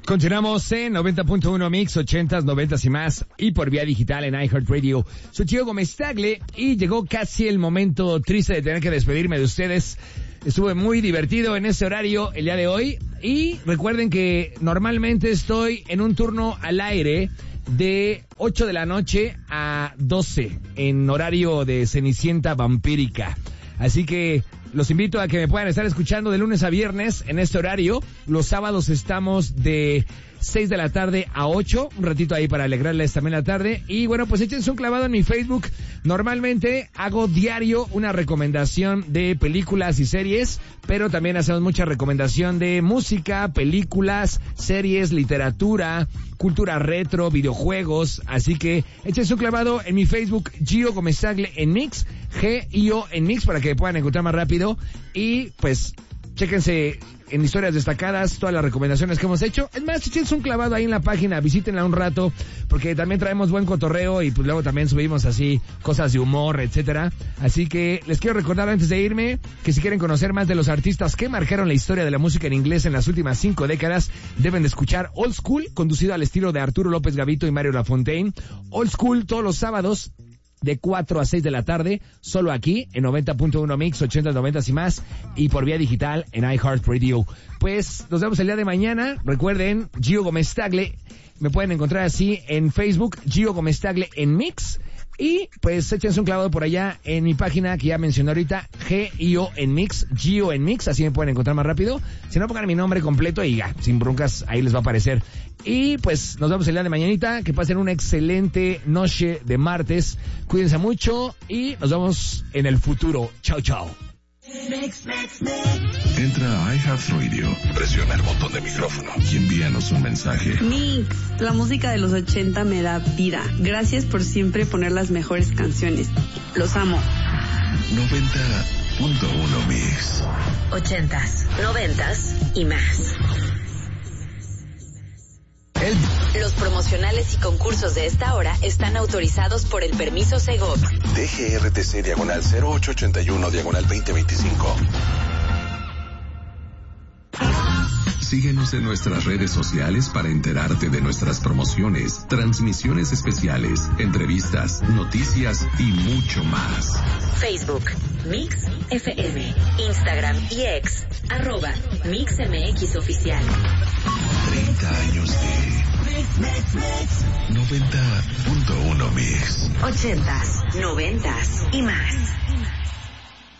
Continuamos en 90.1 Mix, 80s, 90s y más, y por vía digital en iHeartRadio. Soy Gio Gómez Tagle y llegó casi el momento triste de tener que despedirme de ustedes. Estuve muy divertido en este horario el día de hoy y recuerden que normalmente estoy en un turno al aire de 8 de la noche a 12 en horario de Cenicienta Vampírica. Así que los invito a que me puedan estar escuchando de lunes a viernes en este horario. Los sábados estamos de 6 de la tarde a 8, un ratito ahí para alegrarles también la tarde. Y bueno, pues échense un clavado en mi Facebook. Normalmente hago diario una recomendación de películas y series, pero también hacemos mucha recomendación de música, películas, series, literatura, cultura retro, videojuegos. Así que échense un clavado en mi Facebook, Gio Gómez Tagle en Mix, G-I-O en Mix, para que me puedan encontrar más rápido. Y pues chéquense en historias destacadas todas las recomendaciones que hemos hecho. Es más, échense un clavado ahí en la página, visítenla un rato, porque también traemos buen cotorreo y pues luego también subimos así cosas de humor, etcétera. Así que les quiero recordar antes de irme que si quieren conocer más de los artistas que marcaron la historia de la música en inglés en las últimas 5 décadas, deben de escuchar Old School, conducido al estilo de Arturo López Gavito y Mario Lafontaine. Old School todos los sábados de 4 a 6 de la tarde, solo aquí en 90.1 Mix, 80, 90 y más, y por vía digital en iHeartRadio. Pues nos vemos el día de mañana. Recuerden, Gio Gómez Tagle, me pueden encontrar así en Facebook, Gio Gómez Tagle en Mix, y pues échense un clavado por allá en mi página que ya mencioné ahorita, G-I-O en Mix, Gio en Mix, así me pueden encontrar más rápido. Si no, pongan mi nombre completo y ya, sin broncas, ahí les va a aparecer. Y pues nos vemos el día de mañanita, que pasen una excelente noche de martes, cuídense mucho y nos vemos en el futuro. Chao, chao. Entra a iHeartRadio, presiona el botón de micrófono y envíanos un mensaje. Mix, la música de los 80 me da vida. Gracias por siempre poner las mejores canciones. Los amo. 90.1 Mix. 80s, 90s y más. Los promocionales y concursos de esta hora están autorizados por el permiso Segov. DGRTC /0881/2025. Síguenos en nuestras redes sociales para enterarte de nuestras promociones, transmisiones especiales, entrevistas, noticias y mucho más. Facebook, Mix FM, Instagram y X, @MixMX Oficial. 30 años de 90.1 Mix. 80s, 90s y más.